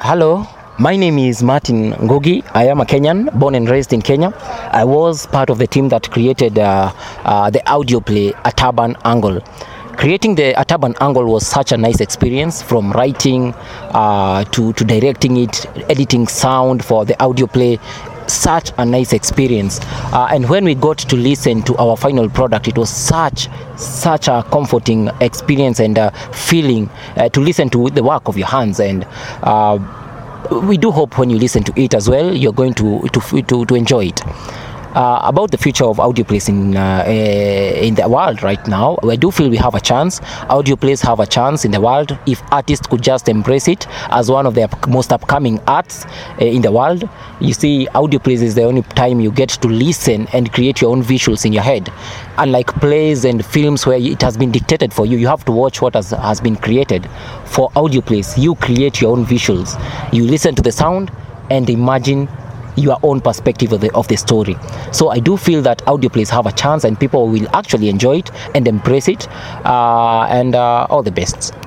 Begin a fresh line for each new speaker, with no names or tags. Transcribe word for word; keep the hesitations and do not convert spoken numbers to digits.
Hello, my name is Martin Ngugi. I am a Kenyan, born and raised in Kenya. I was part of the team that created uh, uh, the audio play At Urban Angle. Creating the At Urban Angle was such a nice experience, from writing uh, to, to directing it, editing sound for the audio play. Such a nice experience, uh, and when we got to listen to our final product, it was such such a comforting experience and uh, feeling uh, to listen to the work of your hands. And uh, we do hope when you listen to it as well, you're going to to to, to enjoy it. Uh, about the future of audio plays in uh, uh, in the world right now, I do feel we have a chance. Audio plays have a chance in the world if artists could just embrace it as one of the up- most upcoming arts uh, in the world. You see, audio plays is the only time you get to listen and create your own visuals in your head. Unlike plays and films where it has been dictated for you, you have to watch what has, has been created. For audio plays, you create your own visuals. You listen to the sound and imagine your own perspective of the, of the story. So I do feel that audio plays have a chance and people will actually enjoy it and embrace it, uh, and uh, all the best.